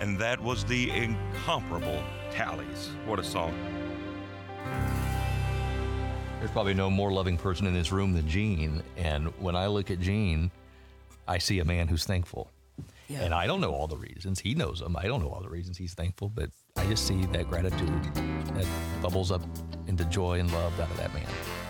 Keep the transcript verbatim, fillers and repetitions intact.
and that was the incomparable Tallies. What a song. There's probably no more loving person in this room than Gene, and when I look at Gene, I see a man who's thankful. Yeah. And I don't know all the reasons. He knows them. I don't know all the reasons he's thankful, but I just see that gratitude that bubbles up into joy and love out of that man.